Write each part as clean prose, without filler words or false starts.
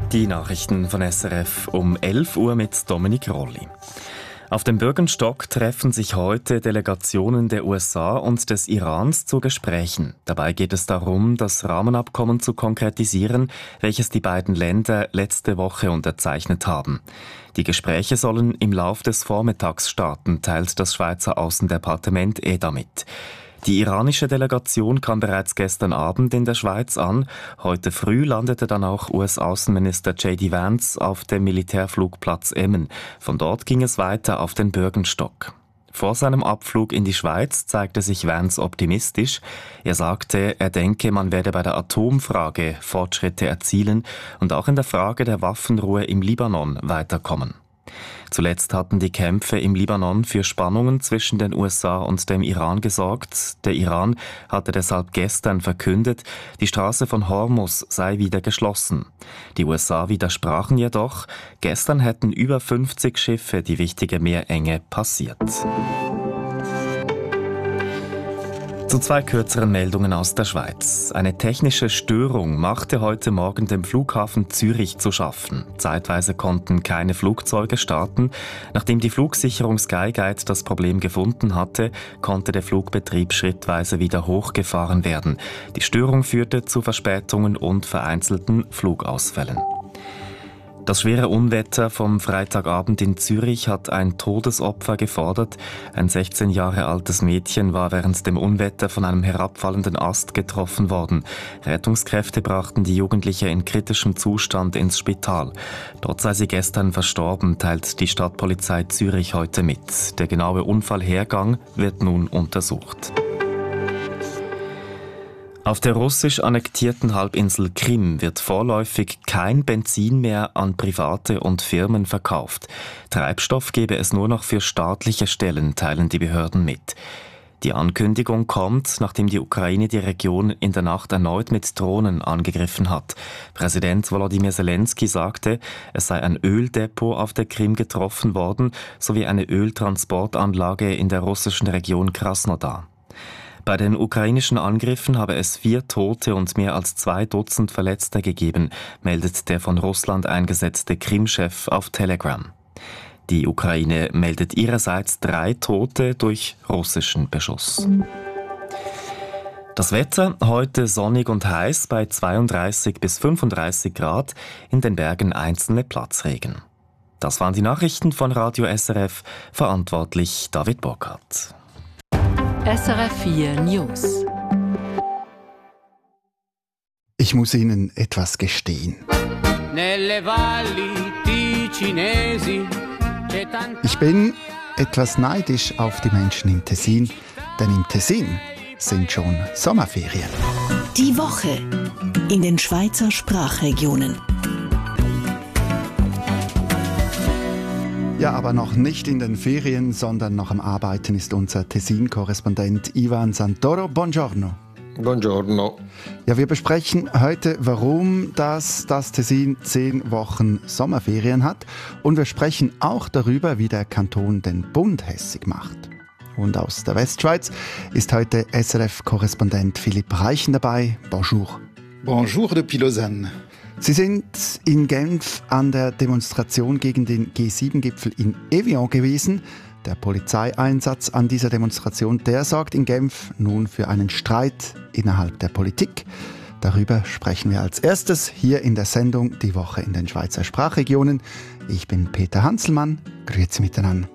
Die Nachrichten von SRF um 11 Uhr mit Dominik Rolli. Auf dem Bürgenstock treffen sich heute Delegationen der USA und des Irans zu Gesprächen. Dabei geht es darum, das Rahmenabkommen zu konkretisieren, welches die beiden Länder letzte Woche unterzeichnet haben. Die Gespräche sollen im Lauf des Vormittags starten, teilt das Schweizer Außendepartement EDA mit. Die iranische Delegation kam bereits gestern Abend in der Schweiz an. Heute früh landete dann auch US-Außenminister J.D. Vance auf dem Militärflugplatz Emmen. Von dort ging es weiter auf den Bürgenstock. Vor seinem Abflug in die Schweiz zeigte sich Vance optimistisch. Er sagte, er denke, man werde bei der Atomfrage Fortschritte erzielen und auch in der Frage der Waffenruhe im Libanon weiterkommen. Zuletzt hatten die Kämpfe im Libanon für Spannungen zwischen den USA und dem Iran gesorgt. Der Iran hatte deshalb gestern verkündet, die Straße von Hormuz sei wieder geschlossen. Die USA widersprachen jedoch. Gestern hätten über 50 Schiffe die wichtige Meerenge passiert. Zu zwei kürzeren Meldungen aus der Schweiz. Eine technische Störung machte heute Morgen dem Flughafen Zürich zu schaffen. Zeitweise konnten keine Flugzeuge starten. Nachdem die Flugsicherung Skyguide das Problem gefunden hatte, konnte der Flugbetrieb schrittweise wieder hochgefahren werden. Die Störung führte zu Verspätungen und vereinzelten Flugausfällen. Das schwere Unwetter vom Freitagabend in Zürich hat ein Todesopfer gefordert. Ein 16 Jahre altes Mädchen war während dem Unwetter von einem herabfallenden Ast getroffen worden. Rettungskräfte brachten die Jugendliche in kritischem Zustand ins Spital. Dort sei sie gestern verstorben, teilt die Stadtpolizei Zürich heute mit. Der genaue Unfallhergang wird nun untersucht. Auf der russisch annektierten Halbinsel Krim wird vorläufig kein Benzin mehr an Private und Firmen verkauft. Treibstoff gebe es nur noch für staatliche Stellen, teilen die Behörden mit. Die Ankündigung kommt, nachdem die Ukraine die Region in der Nacht erneut mit Drohnen angegriffen hat. Präsident Volodymyr Zelensky sagte, es sei ein Öldepot auf der Krim getroffen worden, sowie eine Öltransportanlage in der russischen Region Krasnodar. Bei den ukrainischen Angriffen habe es 4 Tote und mehr als 2 Dutzend Verletzte gegeben, meldet der von Russland eingesetzte Krim-Chef auf Telegram. Die Ukraine meldet ihrerseits 3 Tote durch russischen Beschuss. Das Wetter heute sonnig und heiß bei 32 bis 35 Grad, in den Bergen einzelne Platzregen. Das waren die Nachrichten von Radio SRF, verantwortlich David Burkhardt. SRF 4 News. Ich muss Ihnen etwas gestehen. Ich bin etwas neidisch auf die Menschen im Tessin, denn im Tessin sind schon Sommerferien. Die Woche in den Schweizer Sprachregionen. Ja, aber noch nicht in den Ferien, sondern noch am Arbeiten ist unser Tessin-Korrespondent Ivan Santoro. Buongiorno. Buongiorno. Ja, wir besprechen heute, warum das Tessin 10 Wochen Sommerferien hat. Und wir sprechen auch darüber, wie der Kanton den Bund hässig macht. Und aus der Westschweiz ist heute SRF-Korrespondent Philipp Reichen dabei. Bonjour. Bonjour depuis Lausanne. Sie sind in Genf an der Demonstration gegen den G7-Gipfel in Evian gewesen. Der Polizeieinsatz an dieser Demonstration, der sorgt in Genf nun für einen Streit innerhalb der Politik. Darüber sprechen wir als erstes hier in der Sendung Die Woche in den Schweizer Sprachregionen. Ich bin Peter Hanselmann. Grüezi miteinander.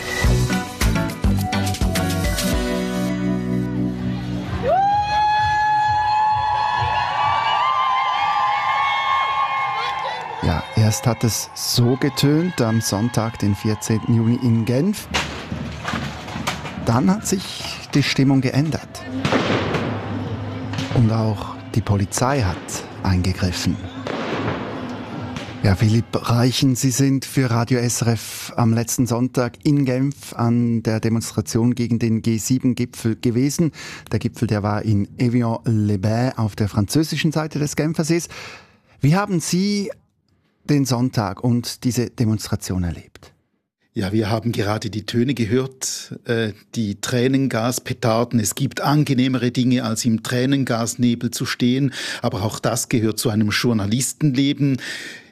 Ja, erst hat es so getönt am Sonntag, den 14. Juni in Genf. Dann hat sich die Stimmung geändert. Und auch die Polizei hat eingegriffen. Ja, Philipp Reichen, Sie sind für Radio SRF am letzten Sonntag in Genf an der Demonstration gegen den G7-Gipfel gewesen. Der Gipfel, der war in Evian-les-Bains auf der französischen Seite des Genfersees. Wie haben Sie den Sonntag und diese Demonstration erlebt? Ja, wir haben gerade die Töne gehört, die Tränengaspetarden. Es gibt angenehmere Dinge, als im Tränengasnebel zu stehen, aber auch das gehört zu einem Journalistenleben.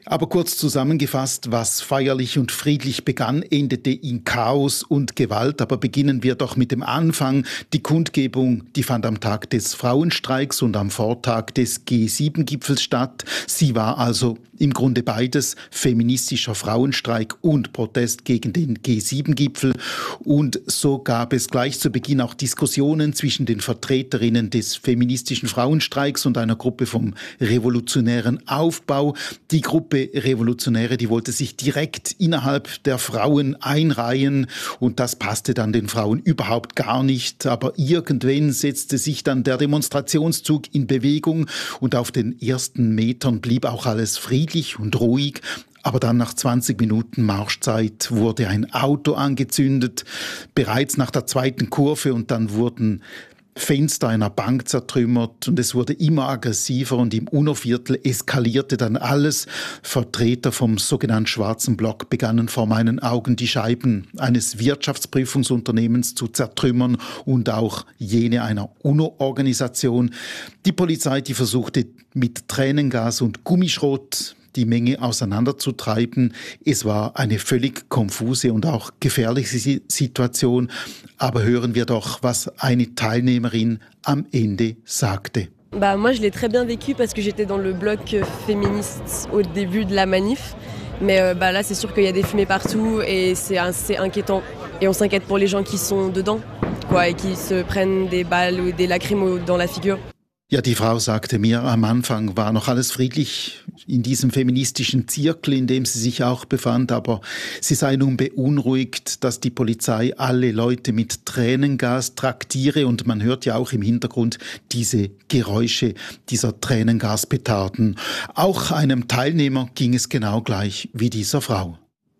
Aber kurz zusammengefasst, was feierlich und friedlich begann, endete in Chaos und Gewalt. Aber beginnen wir doch mit dem Anfang. Die Kundgebung, die fand am Tag des Frauenstreiks und am Vortag des G7-Gipfels statt. Sie war also im Grunde beides, feministischer Frauenstreik und Protest gegen den G7-Gipfel. Und so gab es gleich zu Beginn auch Diskussionen zwischen den Vertreterinnen des feministischen Frauenstreiks und einer Gruppe vom Revolutionären Aufbau. Die Gruppe Revolutionäre, die wollte sich direkt innerhalb der Frauen einreihen und das passte dann den Frauen überhaupt gar nicht. Aber irgendwann setzte sich dann der Demonstrationszug in Bewegung und auf den ersten Metern blieb auch alles friedlich und ruhig. Aber dann nach 20 Minuten Marschzeit wurde ein Auto angezündet, bereits nach der zweiten Kurve, und dann wurden Fenster einer Bank zertrümmert und es wurde immer aggressiver und im UNO-Viertel eskalierte dann alles. Vertreter vom sogenannten Schwarzen Block begannen vor meinen Augen die Scheiben eines Wirtschaftsprüfungsunternehmens zu zertrümmern und auch jene einer UNO-Organisation. Die Polizei, die versuchte mit Tränengas und Gummischrot die Menge auseinanderzutreiben. Es war eine völlig konfuse und auch gefährliche Situation. Aber hören wir doch, was eine Teilnehmerin am Ende sagte. Moi, je l'ai très bien vécu parce que j'étais dans le bloc féministe au début de la manif. Mais là, c'est sûr qu'il y a des fumées partout et c'est assez inquiétant. Et on s'inquiète pour les gens qui sont dedans, et qui se prennent des balles ou des lacrymos dans la figure. Ja, die Frau sagte mir, am Anfang war noch alles friedlich in diesem feministischen Zirkel, in dem sie sich auch befand, aber sie sei nun beunruhigt, dass die Polizei alle Leute mit Tränengas traktiere und man hört ja auch im Hintergrund diese Geräusche dieser Tränengaspetarden. Auch einem Teilnehmer ging es genau gleich wie dieser Frau.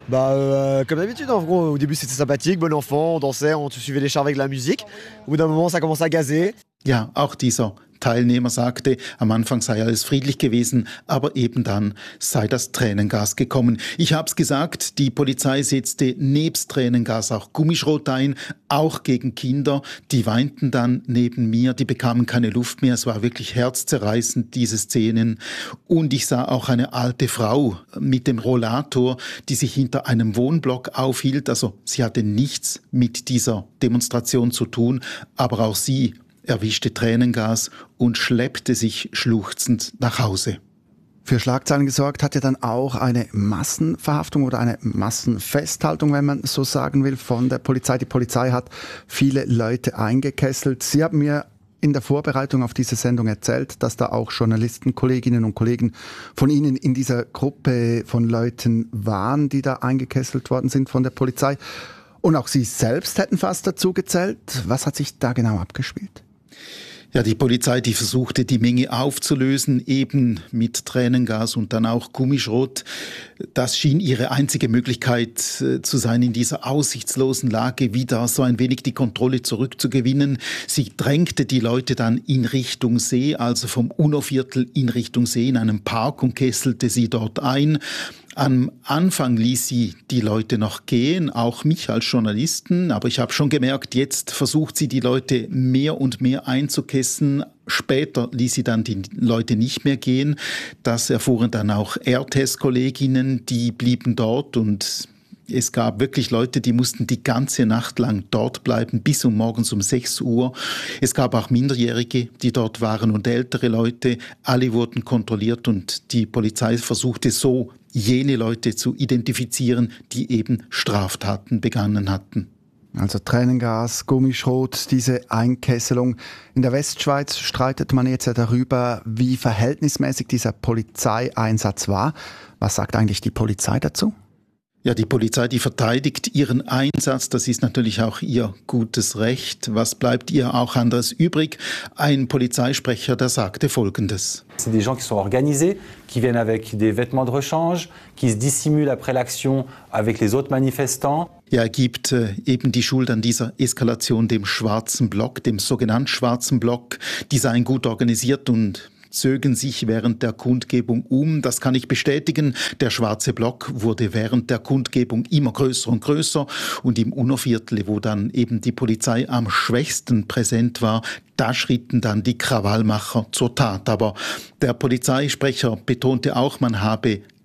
Comme d'habitude, en gros, au début c'était sympathique, bon enfant, on dansait, on suivait les chars avec la musique. Au bout d'un moment, ça commençait à gazer. Ja, auch dieser Teilnehmer sagte, am Anfang sei alles friedlich gewesen, aber eben dann sei das Tränengas gekommen. Ich hab's gesagt, die Polizei setzte nebst Tränengas auch Gummischrot ein, auch gegen Kinder. Die weinten dann neben mir, die bekamen keine Luft mehr. Es war wirklich herzzerreißend, diese Szenen. Und ich sah auch eine alte Frau mit dem Rollator, die sich hinter einem Wohnblock aufhielt. Also sie hatte nichts mit dieser Demonstration zu tun, aber auch sie erwischte Tränengas und schleppte sich schluchzend nach Hause. Für Schlagzeilen gesorgt hat ja dann auch eine Massenverhaftung oder eine Massenfesthaltung, wenn man so sagen will, von der Polizei. Die Polizei hat viele Leute eingekesselt. Sie haben mir in der Vorbereitung auf diese Sendung erzählt, dass da auch Journalisten, Kolleginnen und Kollegen von Ihnen in dieser Gruppe von Leuten waren, die da eingekesselt worden sind von der Polizei. Und auch Sie selbst hätten fast dazu gezählt. Was hat sich da genau abgespielt? Ja, die Polizei, die versuchte, die Menge aufzulösen, eben mit Tränengas und dann auch Gummischrot. Das schien ihre einzige Möglichkeit zu sein, in dieser aussichtslosen Lage wieder so ein wenig die Kontrolle zurückzugewinnen. Sie drängte die Leute dann in Richtung See, also vom UNO-Viertel in Richtung See, in einem Park und kesselte sie dort ein. Am Anfang ließ sie die Leute noch gehen, auch mich als Journalisten, aber ich habe schon gemerkt, jetzt versucht sie die Leute mehr und mehr einzukesseln. Später ließ sie dann die Leute nicht mehr gehen. Das erfuhren dann auch RTS-Kolleginnen, die blieben dort und es gab wirklich Leute, die mussten die ganze Nacht lang dort bleiben, bis morgens um 6 Uhr. Es gab auch Minderjährige, die dort waren und ältere Leute. Alle wurden kontrolliert und die Polizei versuchte so, jene Leute zu identifizieren, die eben Straftaten begangen hatten. Also Tränengas, Gummischrot, diese Einkesselung. In der Westschweiz streitet man jetzt ja darüber, wie verhältnismäßig dieser Polizeieinsatz war. Was sagt eigentlich die Polizei dazu? Ja, die Polizei, die verteidigt ihren Einsatz. Das ist natürlich auch ihr gutes Recht. Was bleibt ihr auch anderes übrig? Ein Polizeisprecher, der sagte Folgendes. C'est des gens qui sont organisés, qui viennent avec des vêtements de rechange, qui se dissimulent après l'action avec les autres manifestants. Ja, er gibt eben die Schuld an dieser Eskalation dem Schwarzen Block, dem sogenannten Schwarzen Block. Die seien gut organisiert und zögen sich während der Kundgebung um. Das kann ich bestätigen. Der Schwarze Block wurde während der Kundgebung immer größer und größer. Und im UNO-Viertel, wo dann eben die Polizei am schwächsten präsent war, da schritten dann die Krawallmacher zur Tat. Aber der Polizeisprecher betonte auch, man habe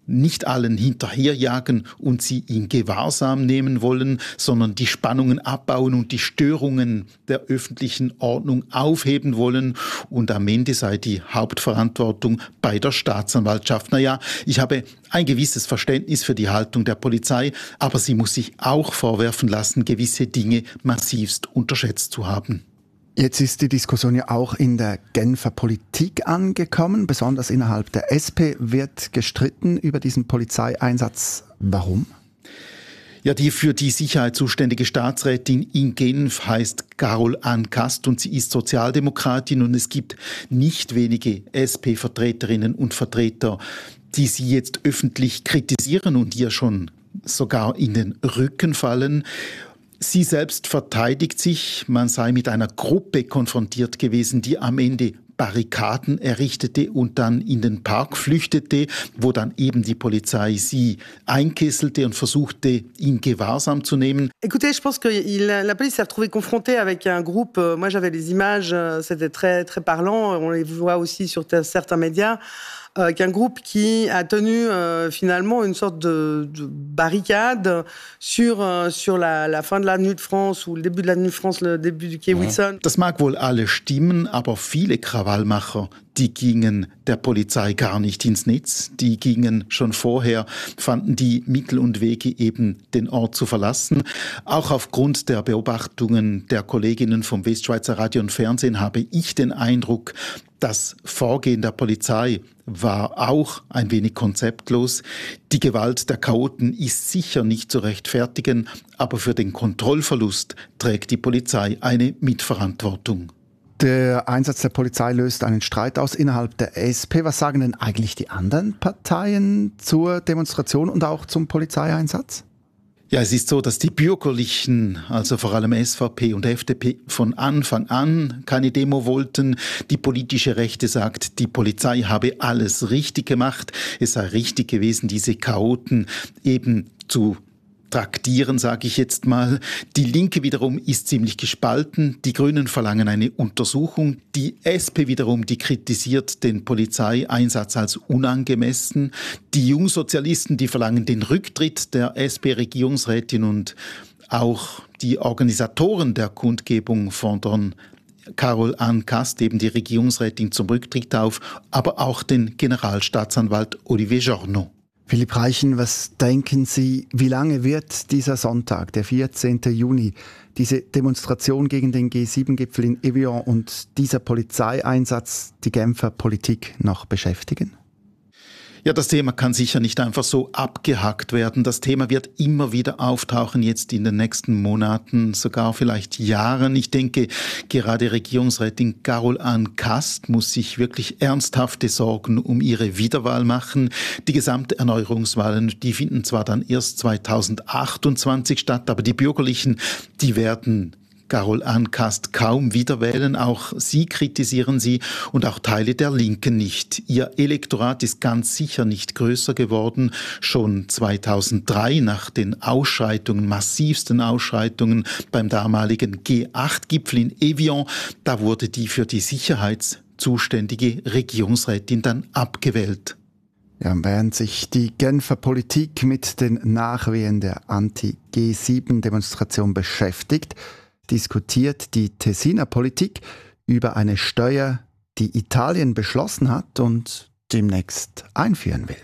nicht allen hinterherjagen und sie in Gewahrsam nehmen wollen, sondern die Spannungen abbauen und die Störungen der öffentlichen Ordnung aufheben wollen. Und am Ende sei die Hauptverantwortung bei der Staatsanwaltschaft. Naja, ich habe ein gewisses Verständnis für die Haltung der Polizei, aber sie muss sich auch vorwerfen lassen, gewisse Dinge massivst unterschätzt zu haben. Jetzt ist die Diskussion ja auch in der Genfer Politik angekommen. Besonders innerhalb der SP wird gestritten über diesen Polizeieinsatz. Warum? Ja, die für die Sicherheit zuständige Staatsrätin in Genf heißt Carole-Anne Cast und sie ist Sozialdemokratin und es gibt nicht wenige SP-Vertreterinnen und Vertreter, die sie jetzt öffentlich kritisieren und ihr schon sogar in den Rücken fallen. Sie selbst verteidigt sich, man sei mit einer Gruppe konfrontiert gewesen, die am Ende Barrikaden errichtete und dann in den Park flüchtete, wo dann eben die Polizei sie einkesselte und versuchte, in Gewahrsam zu nehmen. Écoutez, je pense que la police s'est retrouvée confrontée avec un groupe. Moi, j'avais les images, c'était très très parlant. On les voit aussi sur certains médias. Qu'un groupe qui a tenu finalement une sorte de barricade sur la fin de la Nuit de France ou le début de la Nuit de France, le début du Quai Wilson. Das mag wohl alles stimmen, aber viele Krawallmacher, die gingen der Polizei gar nicht ins Netz. Die gingen schon vorher, fanden die Mittel und Wege eben, den Ort zu verlassen. Auch aufgrund der Beobachtungen der Kolleginnen vom Westschweizer Radio und Fernsehen habe ich den Eindruck, das Vorgehen der Polizei war auch ein wenig konzeptlos. Die Gewalt der Chaoten ist sicher nicht zu rechtfertigen, aber für den Kontrollverlust trägt die Polizei eine Mitverantwortung. Der Einsatz der Polizei löst einen Streit aus innerhalb der SP. Was sagen denn eigentlich die anderen Parteien zur Demonstration und auch zum Polizeieinsatz? Ja, es ist so, dass die Bürgerlichen, also vor allem SVP und FDP, von Anfang an keine Demo wollten. Die politische Rechte sagt, die Polizei habe alles richtig gemacht. Es sei richtig gewesen, diese Chaoten eben zu traktieren, sage ich jetzt mal. Die Linke wiederum ist ziemlich gespalten. Die Grünen verlangen eine Untersuchung. Die SP wiederum, die kritisiert den Polizeieinsatz als unangemessen. Die Jungsozialisten, die verlangen den Rücktritt der SP-Regierungsrätin und auch die Organisatoren der Kundgebung fordern Carole-Anne Cast, eben die Regierungsrätin, zum Rücktritt auf, aber auch den Generalstaatsanwalt Olivier Giorno. Philipp Reichen, was denken Sie, wie lange wird dieser Sonntag, der 14. Juni, diese Demonstration gegen den G7-Gipfel in Evian und dieser Polizeieinsatz die Genfer Politik noch beschäftigen? Ja, das Thema kann sicher nicht einfach so abgehakt werden. Das Thema wird immer wieder auftauchen, jetzt in den nächsten Monaten, sogar vielleicht Jahren. Ich denke, gerade Regierungsrätin Carole-Anne Cast muss sich wirklich ernsthafte Sorgen um ihre Wiederwahl machen. Die gesamte Erneuerungswahlen, die finden zwar dann erst 2028 statt, aber die Bürgerlichen, die werden Carole-Anne Cast kaum wiederwählen. Auch sie kritisieren sie und auch Teile der Linken nicht. Ihr Elektorat ist ganz sicher nicht größer geworden. Schon 2003 nach den Ausschreitungen, massivsten Ausschreitungen beim damaligen G8-Gipfel in Evian, da wurde die für die Sicherheit zuständige Regierungsrätin dann abgewählt. Ja, während sich die Genfer Politik mit den Nachwehen der Anti-G7-Demonstration beschäftigt, diskutiert die Tessiner Politik über eine Steuer, die Italien beschlossen hat und demnächst einführen will.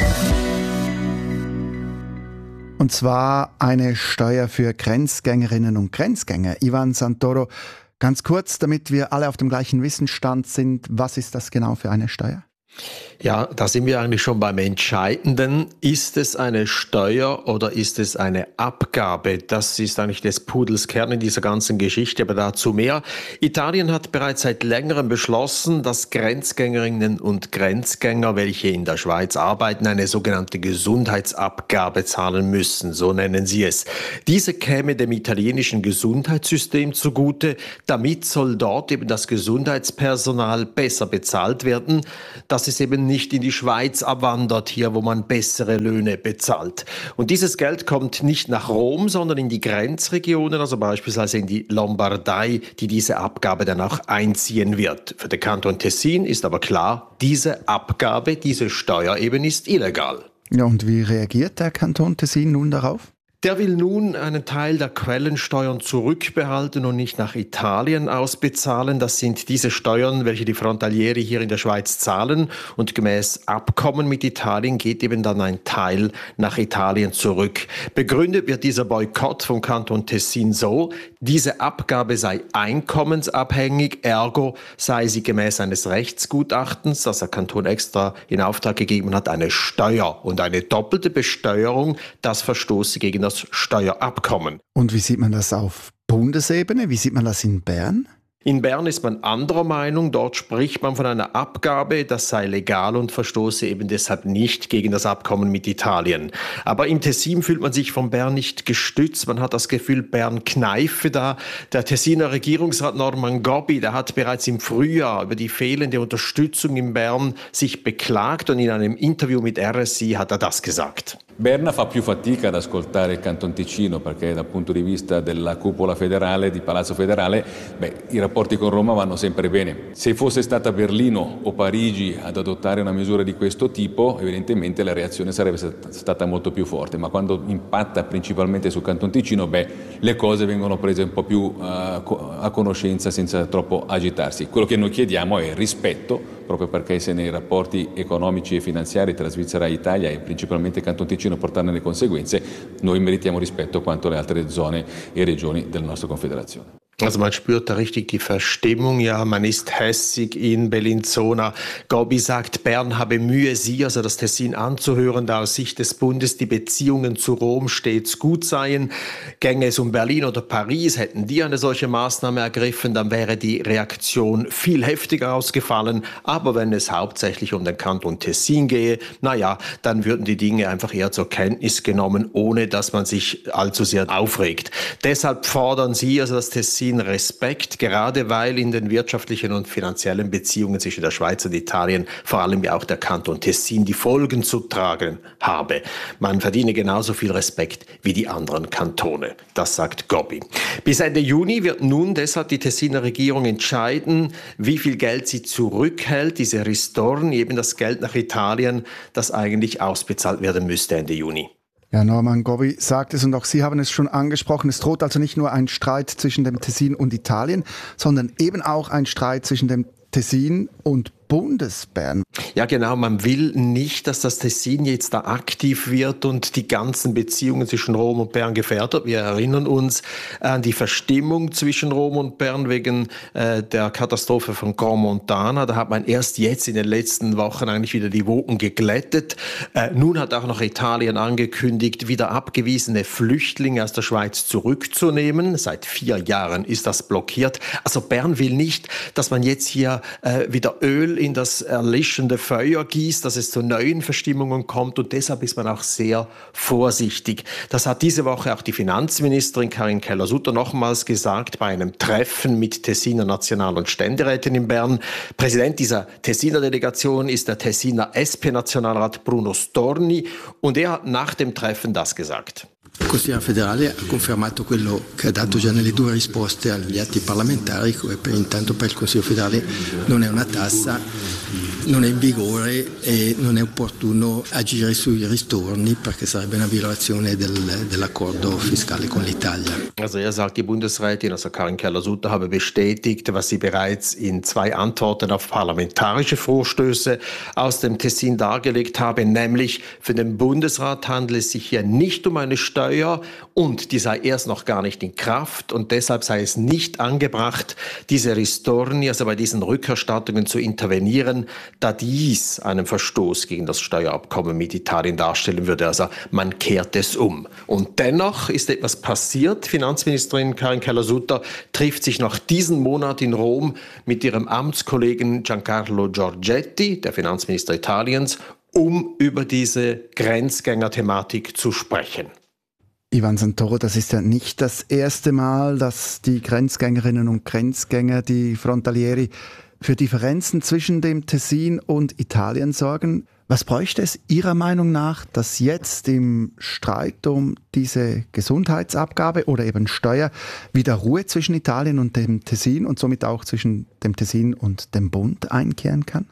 Und zwar eine Steuer für Grenzgängerinnen und Grenzgänger. Ivan Santoro, ganz kurz, damit wir alle auf dem gleichen Wissensstand sind, was ist das genau für eine Steuer? Ja, da sind wir eigentlich schon beim Entscheidenden. Ist es eine Steuer oder ist es eine Abgabe? Das ist eigentlich des Pudels Kern in dieser ganzen Geschichte, aber dazu mehr. Italien hat bereits seit längerem beschlossen, dass Grenzgängerinnen und Grenzgänger, welche in der Schweiz arbeiten, eine sogenannte Gesundheitsabgabe zahlen müssen, so nennen sie es. Diese käme dem italienischen Gesundheitssystem zugute. Damit soll dort eben das Gesundheitspersonal besser bezahlt werden, dass es eben nicht in die Schweiz abwandert, hier wo man bessere Löhne bezahlt. Und dieses Geld kommt nicht nach Rom, sondern in die Grenzregionen, also beispielsweise in die Lombardei, die diese Abgabe dann auch einziehen wird. Für den Kanton Tessin ist aber klar, diese Abgabe, diese Steuer eben ist illegal. Ja, und wie reagiert der Kanton Tessin nun darauf? Der will nun einen Teil der Quellensteuern zurückbehalten und nicht nach Italien ausbezahlen. Das sind diese Steuern, welche die Frontalieri hier in der Schweiz zahlen. Und gemäß Abkommen mit Italien geht eben dann ein Teil nach Italien zurück. Begründet wird dieser Boykott vom Kanton Tessin so, diese Abgabe sei einkommensabhängig, ergo sei sie gemäß eines Rechtsgutachtens, das der Kanton extra in Auftrag gegeben hat, eine Steuer. Und eine doppelte Besteuerung, das verstoße gegen das Steuerabkommen. Und wie sieht man das auf Bundesebene? Wie sieht man das in Bern? In Bern ist man anderer Meinung. Dort spricht man von einer Abgabe, das sei legal und verstoße eben deshalb nicht gegen das Abkommen mit Italien. Aber im Tessin fühlt man sich von Bern nicht gestützt. Man hat das Gefühl, Bern kneife da. Der Tessiner Regierungsrat Norman Gobbi, der hat bereits im Frühjahr über die fehlende Unterstützung in Bern sich beklagt und in einem Interview mit RSI hat er das gesagt. Berna fa più fatica ad ascoltare il Canton Ticino perché dal punto di vista della cupola federale, di Palazzo Federale, i rapporti con Roma vanno sempre bene. Se fosse stata Berlino o Parigi ad adottare una misura di questo tipo, evidentemente la reazione sarebbe stata molto più forte, ma quando impatta principalmente sul Canton Ticino, le cose vengono prese un po' più a conoscenza senza troppo agitarsi. Quello che noi chiediamo è rispetto, proprio perché se nei rapporti economici e finanziari tra Svizzera e Italia e principalmente Canton Ticino portano le conseguenze, noi meritiamo rispetto quanto le altre zone e regioni della nostra Confederazione. Also man spürt da richtig die Verstimmung, ja, man ist hässig in Bellinzona. Gobbi sagt, Bern habe Mühe, sie, also das Tessin, anzuhören, da aus Sicht des Bundes die Beziehungen zu Rom stets gut seien. Gänge es um Berlin oder Paris, hätten die eine solche Maßnahme ergriffen, dann wäre die Reaktion viel heftiger ausgefallen. Aber wenn es hauptsächlich um den Kanton Tessin gehe, dann würden die Dinge einfach eher zur Kenntnis genommen, ohne dass man sich allzu sehr aufregt. Deshalb fordern sie, also das Tessin, Respekt, gerade weil in den wirtschaftlichen und finanziellen Beziehungen zwischen der Schweiz und Italien vor allem ja auch der Kanton Tessin die Folgen zu tragen habe. Man verdiene genauso viel Respekt wie die anderen Kantone. Das sagt Gobbi. Bis Ende Juni wird nun deshalb die Tessiner Regierung entscheiden, wie viel Geld sie zurückhält, diese Ristorni, eben das Geld nach Italien, das eigentlich ausbezahlt werden müsste Ende Juni. Ja, Norman Gobbi sagt es und auch Sie haben es schon angesprochen. Es droht also nicht nur ein Streit zwischen dem Tessin und Italien, sondern eben auch ein Streit zwischen dem Tessin und Bundesbern. Ja genau, man will nicht, dass das Tessin jetzt da aktiv wird und die ganzen Beziehungen zwischen Rom und Bern gefährdet. Wir erinnern uns an die Verstimmung zwischen Rom und Bern wegen der Katastrophe von Grand Montana. Da hat man erst jetzt in den letzten Wochen eigentlich wieder die Wogen geglättet. Nun hat auch noch Italien angekündigt, wieder abgewiesene Flüchtlinge aus der Schweiz zurückzunehmen. Seit 4 Jahren ist das blockiert. Also Bern will nicht, dass man jetzt hier wieder Öl in das erlischende Feuer gießt, dass es zu neuen Verstimmungen kommt und deshalb ist man auch sehr vorsichtig. Das hat diese Woche auch die Finanzministerin Karin Keller-Sutter nochmals gesagt bei einem Treffen mit Tessiner National- und Ständeräten in Bern. Präsident dieser Tessiner Delegation ist der Tessiner SP-Nationalrat Bruno Storni und er hat nach dem Treffen das gesagt. Il Consiglio federale ha confermato quello che ha dato già nelle 2 risposte agli atti parlamentari, intanto per il Consiglio federale non è una tassa, non è in vigore e non è opportuno agire sui ristorni perché sarebbe una violazione dell'accordo fiscale con l'Italia. Also er sagt, die Bundesrätin, also Karin Keller-Sutter, habe bestätigt, was sie bereits in 2 Antworten auf parlamentarische Vorstöße aus dem Tessin dargelegt habe, nämlich für den Bundesrat handelt es sich hier nicht um eine Steuer und die sei erst noch gar nicht in Kraft und deshalb sei es nicht angebracht, diese Ristorni, also bei diesen Rückerstattungen zu intervenieren, da dies einen Verstoß gegen das Steuerabkommen mit Italien darstellen würde. Also man kehrt es um. Und dennoch ist etwas passiert. Finanzministerin Karin Keller-Sutter trifft sich noch diesen Monat in Rom mit ihrem Amtskollegen Giancarlo Giorgetti, der Finanzminister Italiens, um über diese Grenzgänger-Thematik zu sprechen. Ivan Santoro, das ist ja nicht das erste Mal, dass die Grenzgängerinnen und Grenzgänger, die Frontalieri, für Differenzen zwischen dem Tessin und Italien sorgen. Was bräuchte es Ihrer Meinung nach, dass jetzt im Streit um diese Gesundheitsabgabe oder eben Steuer wieder Ruhe zwischen Italien und dem Tessin und somit auch zwischen dem Tessin und dem Bund einkehren kann?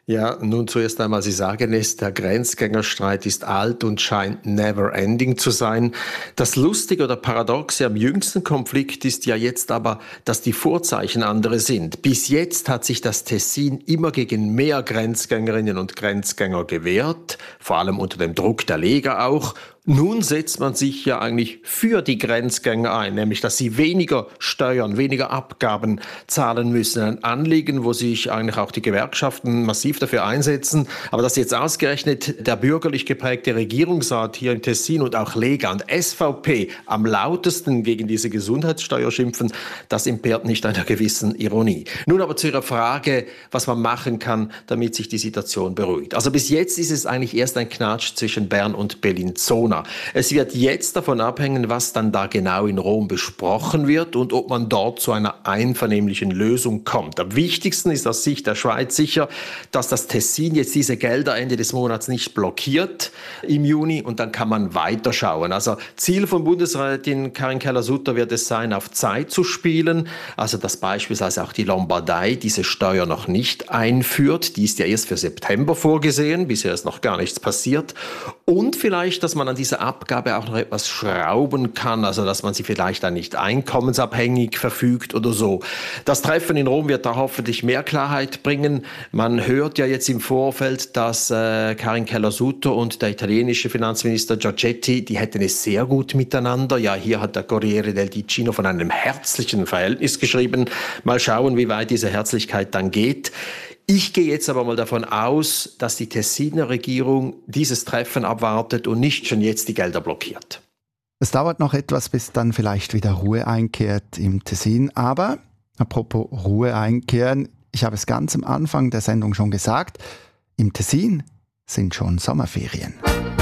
Ja, nun zuerst einmal, Sie sagen es, der Grenzgängerstreit ist alt und scheint never ending zu sein. Das Lustige oder Paradoxe am jüngsten Konflikt ist ja jetzt aber, dass die Vorzeichen andere sind. Bis jetzt hat sich das Tessin immer gegen mehr Grenzgängerinnen und Grenzgänger gewehrt, vor allem unter dem Druck der Lega auch. Nun setzt man sich ja eigentlich für die Grenzgänger ein, nämlich dass sie weniger Steuern, weniger Abgaben zahlen müssen. Ein Anliegen, wo sich eigentlich auch die Gewerkschaften massiv dafür einsetzen. Aber dass jetzt ausgerechnet der bürgerlich geprägte Regierungsrat hier im Tessin und auch Lega und SVP am lautesten gegen diese Gesundheitssteuer schimpfen, das entbehrt nicht einer gewissen Ironie. Nun aber zu Ihrer Frage, was man machen kann, damit sich die Situation beruhigt. Also bis jetzt ist es eigentlich erst ein Knatsch zwischen Bern und Bellinzona. Es wird jetzt davon abhängen, was dann da genau in Rom besprochen wird und ob man dort zu einer einvernehmlichen Lösung kommt. Am wichtigsten ist aus Sicht der Schweiz sicher, dass das Tessin jetzt diese Gelder Ende des Monats nicht blockiert im Juni und dann kann man weiterschauen. Also Ziel von Bundesrätin Karin Keller-Sutter wird es sein, auf Zeit zu spielen, also dass beispielsweise auch die Lombardei diese Steuer noch nicht einführt. Die ist ja erst für September vorgesehen, bisher ist noch gar nichts passiert. Und vielleicht, dass man an diese Abgabe auch noch etwas schrauben kann, also dass man sie vielleicht dann nicht einkommensabhängig verfügt oder so. Das Treffen in Rom wird da hoffentlich mehr Klarheit bringen. Man hört ja jetzt im Vorfeld, dass Karin Keller-Sutter und der italienische Finanzminister Giorgetti, die hätten es sehr gut miteinander. Ja, hier hat der Corriere del Ticino von einem herzlichen Verhältnis geschrieben. Mal schauen, wie weit diese Herzlichkeit dann geht. Ich gehe jetzt aber mal davon aus, dass die Tessiner Regierung dieses Treffen abwartet und nicht schon jetzt die Gelder blockiert. Es dauert noch etwas, bis dann vielleicht wieder Ruhe einkehrt im Tessin. Aber, apropos Ruhe einkehren, ich habe es ganz am Anfang der Sendung schon gesagt, im Tessin sind schon Sommerferien.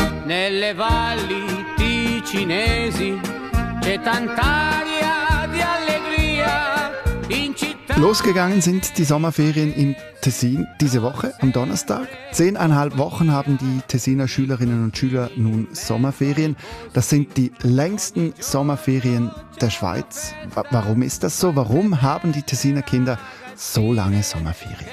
Nelle valli ticinesi c'è tant'aria di allegria in città. Losgegangen sind die Sommerferien im Tessin diese Woche am Donnerstag. 10,5 Wochen haben die Tessiner Schülerinnen und Schüler nun Sommerferien. Das sind die längsten Sommerferien der Schweiz. Warum ist das so? Warum haben die Tessiner Kinder so lange Sommerferien?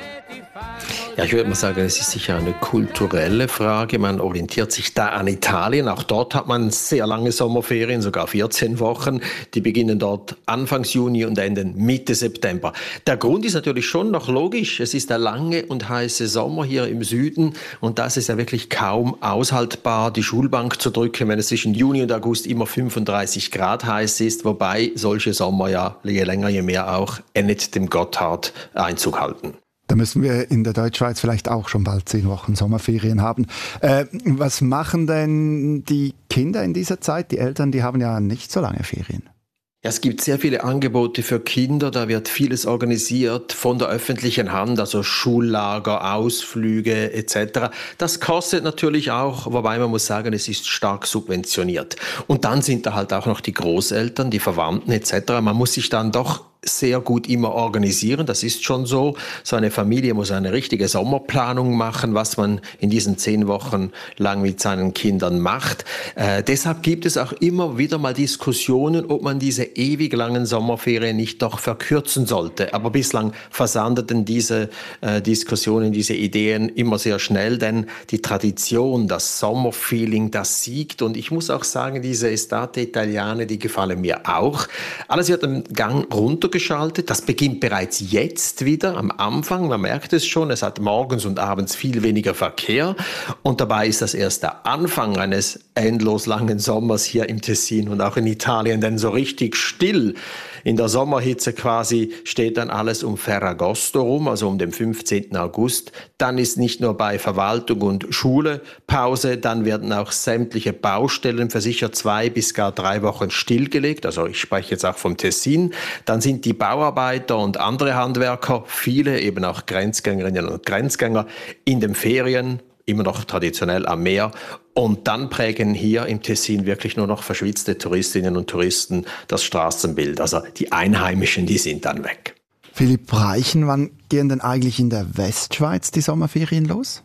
Ja, ich würde mal sagen, es ist sicher eine kulturelle Frage. Man orientiert sich da an Italien. Auch dort hat man sehr lange Sommerferien, sogar 14 Wochen. Die beginnen dort Anfangs Juni und enden Mitte September. Der Grund ist natürlich schon noch logisch. Es ist der lange und heiße Sommer hier im Süden. Und das ist ja wirklich kaum aushaltbar, die Schulbank zu drücken, wenn es zwischen Juni und August immer 35 Grad heiß ist. Wobei solche Sommer ja je länger, je mehr auch Ennet dem Gotthard Einzug halten. Da müssen wir in der Deutschschweiz vielleicht auch schon bald 10 Wochen Sommerferien haben. Was machen denn die Kinder in dieser Zeit? Die Eltern, die haben ja nicht so lange Ferien. Ja, es gibt sehr viele Angebote für Kinder, da wird vieles organisiert von der öffentlichen Hand, also Schullager, Ausflüge etc. Das kostet natürlich auch, wobei man muss sagen, es ist stark subventioniert. Und dann sind da halt auch noch die Großeltern, die Verwandten etc. Man muss sich dann doch sehr gut immer organisieren, das ist schon so. So eine Familie muss eine richtige Sommerplanung machen, was man in diesen 10 Wochen lang mit seinen Kindern macht. Deshalb gibt es auch immer wieder mal Diskussionen, ob man diese ewig langen Sommerferien nicht doch verkürzen sollte. Aber bislang versandeten diese Diskussionen, diese Ideen immer sehr schnell, denn die Tradition, das Sommerfeeling, das siegt. Und ich muss auch sagen, diese Estate Italiane, die gefallen mir auch. Alles wird im Gang runtergeschaltet. Das beginnt bereits jetzt wieder am Anfang. Man merkt es schon, es hat morgens und abends viel weniger Verkehr. Und dabei ist das erst der Anfang eines endlos langen Sommers hier im Tessin und auch in Italien. Denn so richtig still in der Sommerhitze quasi steht dann alles um Ferragosto rum, also um den 15. August. Dann ist nicht nur bei Verwaltung und Schule Pause, dann werden auch sämtliche Baustellen für sicher 2 bis gar 3 Wochen stillgelegt. Also ich spreche jetzt auch vom Tessin. Dann sind die Bauarbeiter und andere Handwerker, viele eben auch Grenzgängerinnen und Grenzgänger, in den Ferien, immer noch traditionell am Meer. Und dann prägen hier im Tessin wirklich nur noch verschwitzte Touristinnen und Touristen das Straßenbild. Also die Einheimischen, die sind dann weg. Philipp Reichen, wann gehen denn eigentlich in der Westschweiz die Sommerferien los?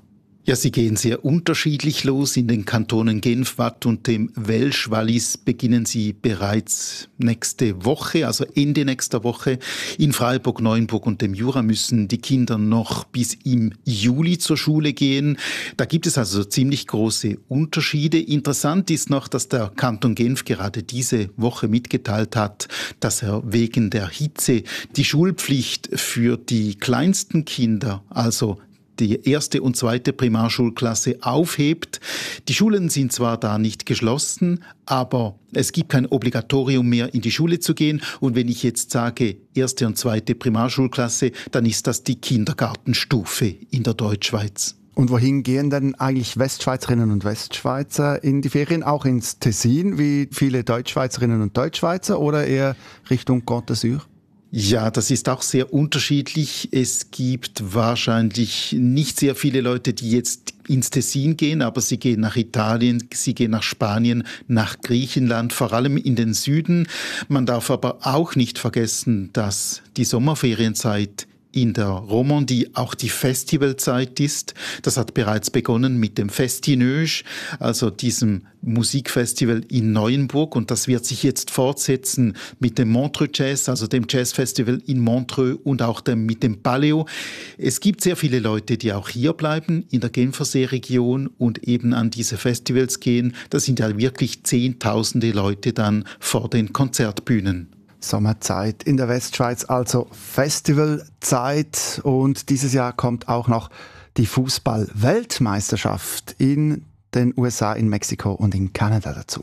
Ja, sie gehen sehr unterschiedlich los. In den Kantonen Genf, Waadt und dem Welsch-Wallis beginnen sie bereits nächste Woche, also Ende nächster Woche. In Freiburg, Neuenburg und dem Jura müssen die Kinder noch bis im Juli zur Schule gehen. Da gibt es also ziemlich große Unterschiede. Interessant ist noch, dass der Kanton Genf gerade diese Woche mitgeteilt hat, dass er wegen der Hitze die Schulpflicht für die kleinsten Kinder, also die 1. und 2. Primarschulklasse aufhebt. Die Schulen sind zwar da nicht geschlossen, aber es gibt kein Obligatorium mehr, in die Schule zu gehen. Und wenn ich jetzt sage 1. und 2. Primarschulklasse, dann ist das die Kindergartenstufe in der Deutschschweiz. Und wohin gehen denn eigentlich Westschweizerinnen und Westschweizer in die Ferien? Auch ins Tessin, wie viele Deutschschweizerinnen und Deutschschweizer, oder eher Richtung Côte d'Azur? Ja, das ist auch sehr unterschiedlich. Es gibt wahrscheinlich nicht sehr viele Leute, die jetzt ins Tessin gehen, aber sie gehen nach Italien, sie gehen nach Spanien, nach Griechenland, vor allem in den Süden. Man darf aber auch nicht vergessen, dass die Sommerferienzeit in der Romandie auch die Festivalzeit ist. Das hat bereits begonnen mit dem Festineuge, also diesem Musikfestival in Neuenburg, und das wird sich jetzt fortsetzen mit dem Montreux Jazz, also dem Jazzfestival in Montreux, und auch mit dem Paleo. Es gibt sehr viele Leute, die auch hier bleiben in der Genfersee-Region und eben an diese Festivals gehen. Das sind ja wirklich Zehntausende Leute dann vor den Konzertbühnen. Sommerzeit in der Westschweiz, also Festivalzeit, und dieses Jahr kommt auch noch die Fußball-Weltmeisterschaft in den USA, in Mexiko und in Kanada dazu.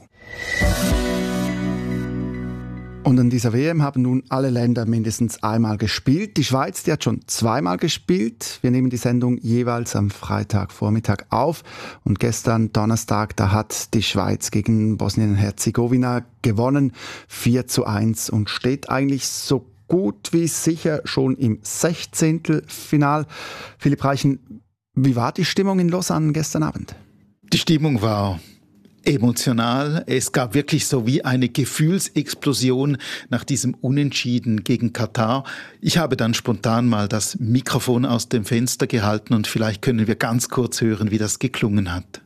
Und an dieser WM haben nun alle Länder mindestens einmal gespielt. Die Schweiz, die hat schon zweimal gespielt. Wir nehmen die Sendung jeweils am Freitagvormittag auf. Und gestern Donnerstag, da hat die Schweiz gegen Bosnien-Herzegowina gewonnen, 4:1, und steht eigentlich so gut wie sicher schon im 16. Philipp Reichen, wie war die Stimmung in Lausanne gestern Abend? Die Stimmung war emotional. Es gab wirklich so wie eine Gefühlsexplosion nach diesem Unentschieden gegen Katar. Ich habe dann spontan mal das Mikrofon aus dem Fenster gehalten, und vielleicht können wir ganz kurz hören, wie das geklungen hat.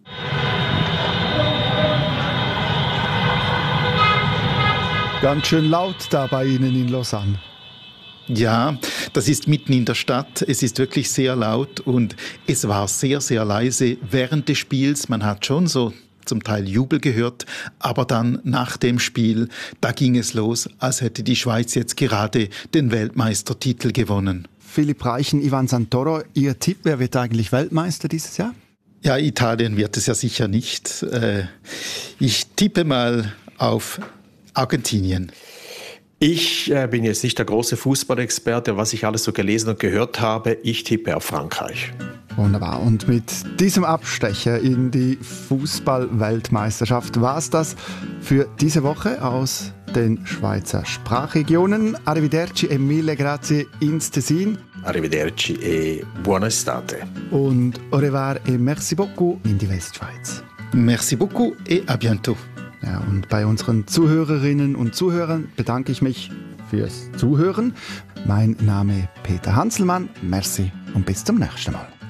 Ganz schön laut da bei Ihnen in Lausanne. Ja, das ist mitten in der Stadt. Es ist wirklich sehr laut und es war sehr, sehr leise während des Spiels. Man hat schon so zum Teil Jubel gehört, aber dann nach dem Spiel, da ging es los, als hätte die Schweiz jetzt gerade den Weltmeistertitel gewonnen. Philipp Reichen, Ivan Santoro, Ihr Tipp, wer wird eigentlich Weltmeister dieses Jahr? Ja, Italien wird es ja sicher nicht. Ich tippe mal auf Argentinien. Ich bin jetzt nicht der große Fußballexperte, was ich alles so gelesen und gehört habe. Ich tippe auf Frankreich. Wunderbar. Und mit diesem Abstecher in die Fußball-Weltmeisterschaft war es das für diese Woche aus den Schweizer Sprachregionen. Arrivederci e mille grazie ins Tessin. Arrivederci e buona estate. Und au revoir et merci beaucoup in die Westschweiz. Merci beaucoup et à bientôt. Ja, und bei unseren Zuhörerinnen und Zuhörern bedanke ich mich fürs Zuhören. Mein Name Peter Hanselmann. Merci und bis zum nächsten Mal.